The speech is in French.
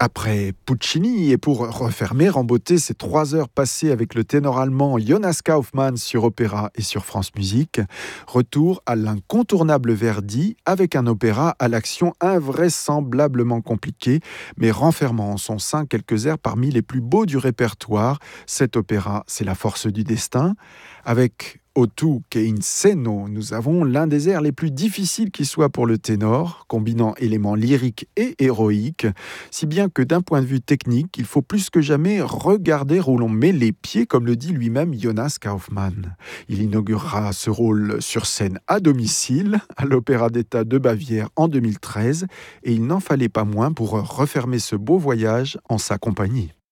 Après Puccini, et pour refermer, remboter ces 3 heures passées avec le ténor allemand Jonas Kaufmann sur Opéra et sur France Musique, retour à l'incontournable Verdi avec un opéra à l'action invraisemblablement compliquée, mais renfermant en son sein quelques airs parmi les plus beaux du répertoire. Cet opéra, c'est La force du destin. Avec O tu che insegno, nous avons l'un des airs les plus difficiles qui soit pour le ténor, combinant éléments lyriques et héroïques, si bien que d'un point de vue technique, il faut plus que jamais regarder où l'on met les pieds, comme le dit lui-même Jonas Kaufmann. Il inaugurera ce rôle sur scène à domicile, à l'Opéra d'État de Bavière en 2013, et il n'en fallait pas moins pour refermer ce beau voyage en sa compagnie.